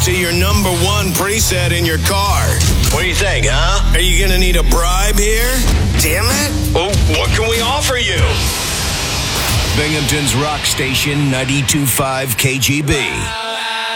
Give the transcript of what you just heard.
to your number one preset in your car. What do you think, huh? Are you going to need a bribe here? Damn it. Well, what can we offer you? Binghamton's Rock Station 92.5 KGB.